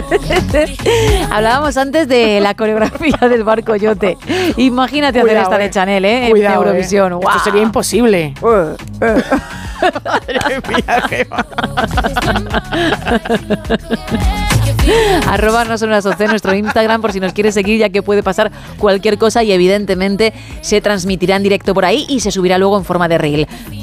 Hablábamos antes de la coreografía del Barco Yote. Imagínate hacer esta de Chanel, en Eurovisión. ¡Wow! Esto sería imposible. Madre mía, qué va. @nosonolasOC, nuestro Instagram, por si nos quieres seguir, ya que puede pasar cualquier cosa y evidentemente se transmitirá en directo por ahí y se subirá luego en forma de reel.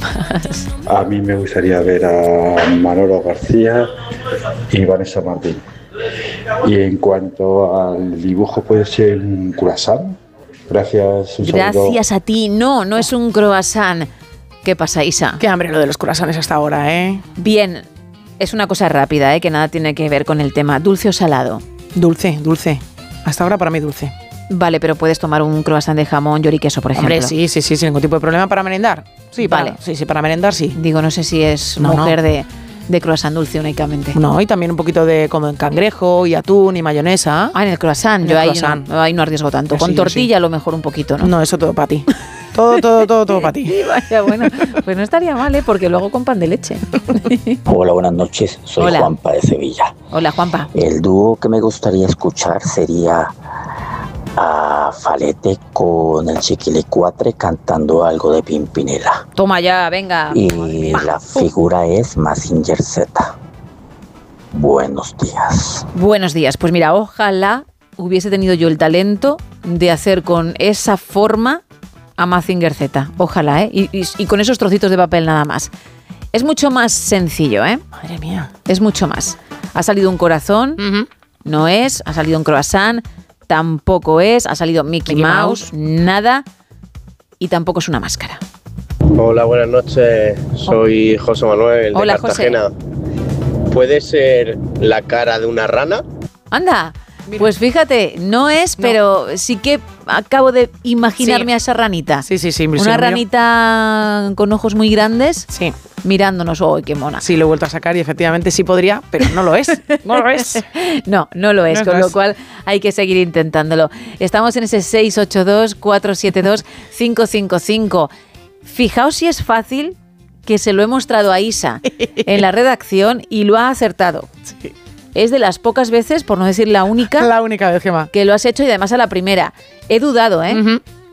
A mí me gustaría ver a Manolo García y Vanessa Martín. Y en cuanto al dibujo, ¿puede ser un croissant? Gracias. Gracias a ti. No es un croissant. ¿Qué pasa, Isa? Qué hambre lo de los croissants hasta ahora, ¿eh? Bien, es una cosa rápida, que nada tiene que ver con el tema. ¿Dulce o salado? Dulce. Hasta ahora para mí dulce. Vale, pero puedes tomar un croissant de jamón, york y queso, por ejemplo. Hombre, sí, sin ningún tipo de problema para merendar. Sí, vale. Para merendar sí. Digo, no sé si es mujer de croissant dulce únicamente. No, y también un poquito de como en cangrejo y atún y mayonesa. En el croissant. Ahí no arriesgo tanto. Con tortilla a lo mejor un poquito, ¿no? No, eso todo para ti. Todo para ti. Vaya, bueno, pues no estaría mal, porque luego con pan de leche. Hola, buenas noches. Soy Juanpa de Sevilla. Hola, Juanpa. El dúo que me gustaría escuchar sería a Falete con el Chiquilicuatre cantando algo de Pimpinela. Toma ya, venga. Y la figura es Mazinger Z. Buenos días. Buenos días. Pues mira, ojalá hubiese tenido yo el talento de hacer con esa forma a Mazinger Z. Ojalá, y con esos trocitos de papel nada más. Es mucho más sencillo, Madre mía. Es mucho más. Ha salido un corazón, no es. Ha salido un croissant, tampoco es. Ha salido Mickey Mouse, nada. Y tampoco es una máscara. Hola, buenas noches. Soy José Manuel de Cartagena. José. ¿Puede ser la cara de una rana? Anda. Mira. Pues fíjate, no es, pero sí que acabo de imaginarme a esa ranita. Sí. Una ranita con ojos muy grandes. Sí. Mirándonos. ¡Oh, qué mona! Sí, lo he vuelto a sacar y efectivamente sí podría, pero no lo es. No lo es. No lo es, con lo cual hay que seguir intentándolo. Estamos en ese 682-472-555. Fijaos si es fácil, que se lo he mostrado a Isa en la redacción y lo ha acertado. Sí. Es de las pocas veces, por no decir la única vez, Gemma, que lo has hecho, y además a la primera. He dudado,